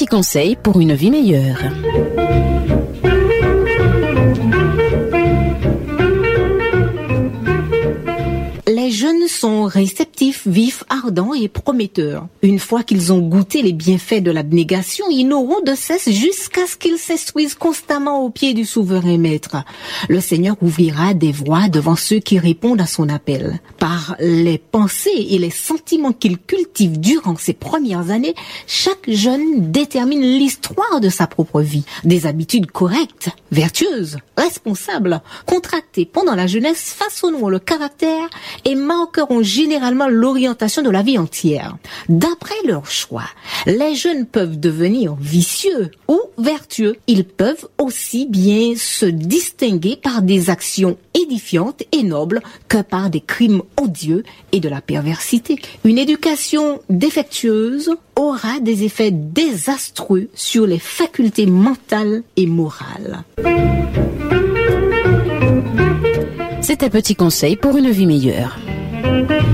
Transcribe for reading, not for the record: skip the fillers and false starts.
conseils pour une vie meilleure. Les jeunes sont réceptifs, vifs, ardents et prometteurs. Une fois qu'ils ont goûté les bienfaits de l'abnégation, ils n'auront de cesse jusqu'à ce qu'ils s'instruisent constamment aux pieds du souverain maître. Le Seigneur ouvrira des voies devant ceux qui répondent à son appel. Par les pensées et les sentiments qu'il cultive durant ses premières années, chaque jeune détermine l'histoire de sa propre vie. Des habitudes correctes, vertueuses, responsables, contractées pendant la jeunesse façonneront le caractère et marqueront généralement l'orientation de la vie entière. D'après leur choix, les jeunes peuvent devenir vicieux ou vertueux. Ils peuvent aussi bien se distinguer par des actions édifiantes et nobles que par des crimes odieux et de la perversité. Une éducation défectueuse aura des effets désastreux sur les facultés mentales et morales. C'est un petit conseil pour une vie meilleure.